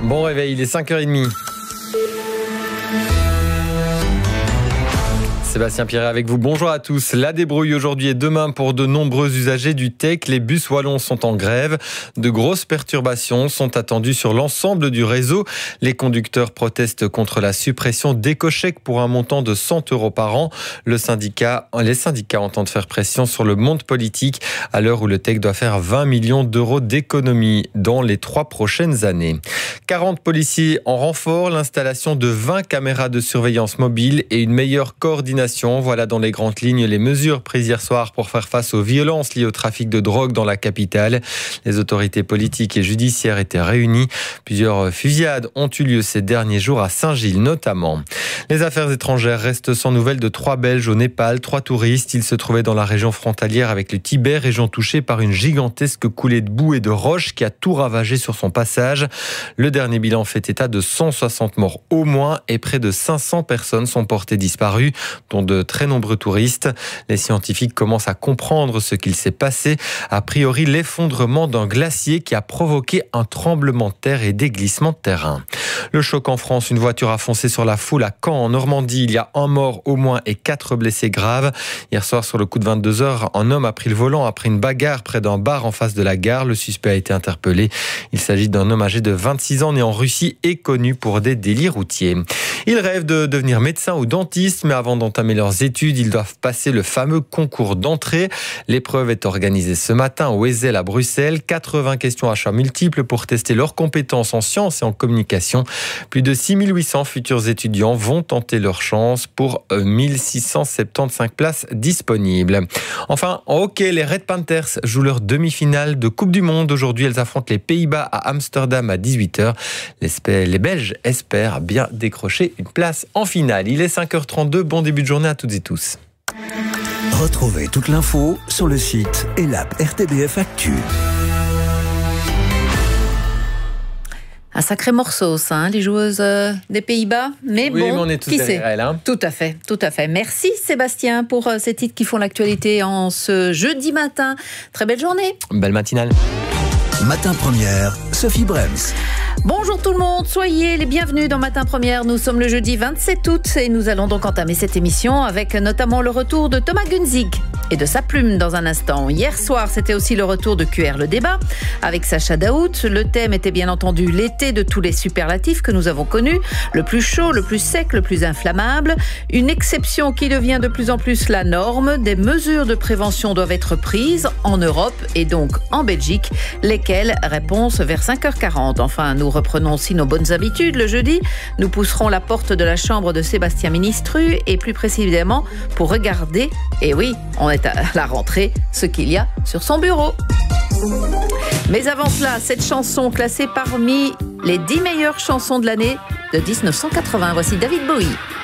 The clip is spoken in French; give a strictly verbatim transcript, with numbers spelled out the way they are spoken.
Bon réveil, il est cinq heures trente. Sébastien Pierret avec vous. Bonjour à tous. La débrouille aujourd'hui et demain pour de nombreux usagers du T E C. Les bus wallons sont en grève. De grosses perturbations sont attendues sur l'ensemble du réseau. Les conducteurs protestent contre la suppression d'éco-chèques pour un montant de cent euros par an. Le syndicat, les syndicats entendent faire pression sur le monde politique à l'heure où le T E C doit faire vingt millions d'euros d'économies dans les trois prochaines années. quarante policiers en renfort, l'installation de vingt caméras de surveillance mobile et une meilleure coordination. Voilà dans les grandes lignes les mesures prises hier soir pour faire face aux violences liées au trafic de drogue dans la capitale. Les autorités politiques et judiciaires étaient réunies. Plusieurs fusillades ont eu lieu ces derniers jours à Saint-Gilles notamment. Les affaires étrangères restent sans nouvelles de trois Belges au Népal, trois touristes. Ils se trouvaient dans la région frontalière avec le Tibet, région touchée par une gigantesque coulée de boue et de roches qui a tout ravagé sur son passage. Le dernier bilan fait état de cent soixante morts au moins et près de cinq cents personnes sont portées disparues, dont de très nombreux touristes. Les scientifiques commencent à comprendre ce qu'il s'est passé. A priori, l'effondrement d'un glacier qui a provoqué un tremblement de terre et des glissements de terrain. Le choc en France, une voiture a foncé sur la foule à Caen, en Normandie. Il y a un mort au moins et quatre blessés graves. Hier soir, sur le coup de vingt-deux heures, un homme a pris le volant après une bagarre près d'un bar en face de la gare. Le suspect a été interpellé. Il s'agit d'un homme âgé de vingt-six ans, né en Russie et connu pour des délits routiers. Il rêve de devenir médecin ou dentiste, mais avant d'entamer leurs études, ils doivent passer le fameux concours d'entrée. L'épreuve est organisée ce matin au Ezel à Bruxelles. quatre-vingts questions à choix multiples pour tester leurs compétences en sciences et en communication. Plus de six mille huit cents futurs étudiants vont tenter leur chance pour mille six cent soixante-quinze places disponibles. Enfin, en hockey, les Red Panthers jouent leur demi-finale de Coupe du Monde. Aujourd'hui, elles affrontent les Pays-Bas à Amsterdam à dix-huit heures. Les Belges espèrent bien décrocher une place en finale. Il est cinq heures trente-deux. Bon début de journée à toutes et tous. Retrouvez toute l'info sur le site et l'app R T B F Actu. Un sacré morceau, ça, hein, les joueuses euh, des Pays-Bas. Mais oui, bon, mais on est tous qui derrière sait elle, hein. Tout à fait, tout à fait. Merci Sébastien pour euh, ces titres qui font l'actualité en ce jeudi matin. Très belle journée. Belle matinale. Matin Première, Sophie Brems. Bonjour tout le monde, soyez les bienvenus dans Matin Première. Nous sommes le jeudi vingt-sept août et nous allons donc entamer cette émission avec notamment le retour de Thomas Gunzig et de sa plume dans un instant. Hier soir, c'était aussi le retour de Q R le débat avec Sacha Daoud. Le thème était bien entendu l'été de tous les superlatifs que nous avons connus. Le plus chaud, le plus sec, le plus inflammable. Une exception qui devient de plus en plus la norme. Des mesures de prévention doivent être prises en Europe et donc en Belgique. Lesquelles? Réponse vers cinq heures quarante. Enfin, nous reprenons aussi nos bonnes habitudes. Le jeudi, nous pousserons la porte de la chambre de Sébastien Ministru et plus précisément pour regarder, et oui, on est à la rentrée, ce qu'il y a sur son bureau. Mais avant cela, cette chanson classée parmi les dix meilleures chansons de l'année de mille neuf cent quatre-vingts. Voici David Bowie.